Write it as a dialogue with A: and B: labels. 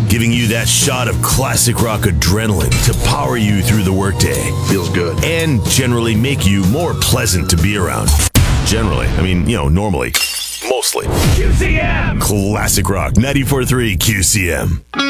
A: giving you that shot of classic rock adrenaline to power you through the workday.
B: Feels good.
A: And generally make you more pleasant to be around. Generally. I mean, normally. Mostly.
C: QCM!
A: Classic Rock 94.3 QCM.